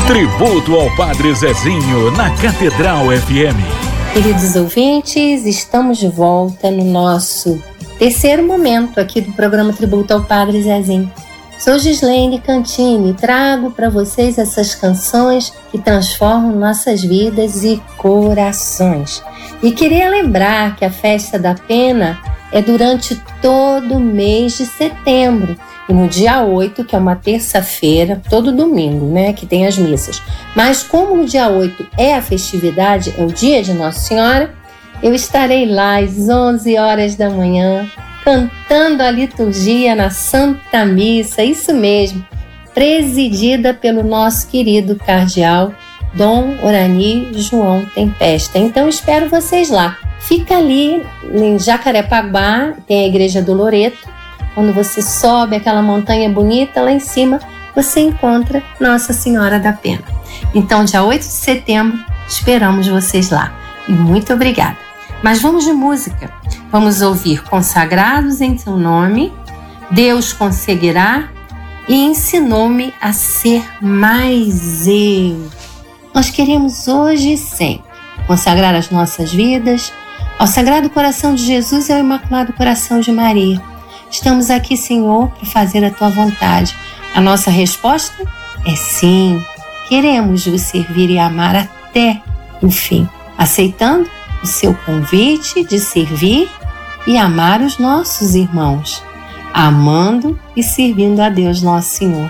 Tributo ao Padre Zezinho na Catedral FM. Queridos ouvintes, estamos de volta no nosso terceiro momento aqui do programa Tributo ao Padre Zezinho. Sou Gislaine Cantini e trago para vocês essas canções que transformam nossas vidas e corações. E queria lembrar que a Festa da Pena é durante todo o mês de setembro. E no dia 8, que é uma terça-feira, todo domingo, né, que tem as missas. Mas como no dia 8 é a festividade, é o dia de Nossa Senhora, eu estarei lá às 11 horas da manhã, cantando a liturgia na Santa Missa, isso mesmo, presidida pelo nosso querido cardeal Dom Orani João Tempesta. Então espero vocês lá. Fica ali em Jacarepaguá, tem a Igreja do Loreto. Quando você sobe aquela montanha bonita, lá em cima, você encontra Nossa Senhora da Pena. Então, dia 8 de setembro, esperamos vocês lá. E muito obrigada. Mas vamos de música. Vamos ouvir Consagrados em Teu Nome, Deus Conseguirá e Ensinou-me a Ser Mais Eu. Nós queremos hoje e sempre consagrar as nossas vidas ao Sagrado Coração de Jesus e ao Imaculado Coração de Maria. Estamos aqui, Senhor, para fazer a Tua vontade. A nossa resposta é sim. Queremos vos servir e amar até o fim, aceitando o seu convite de servir e amar os nossos irmãos, amando e servindo a Deus nosso Senhor.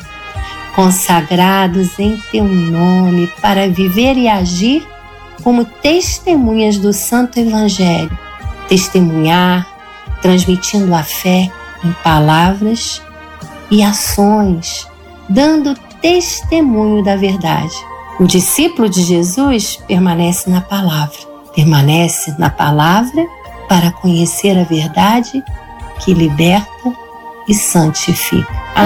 Consagrados em Teu nome para viver e agir como testemunhas do Santo Evangelho, testemunhar, transmitindo a fé em palavras e ações, dando testemunho da verdade. O discípulo de Jesus permanece na palavra para conhecer a verdade que liberta e santifica.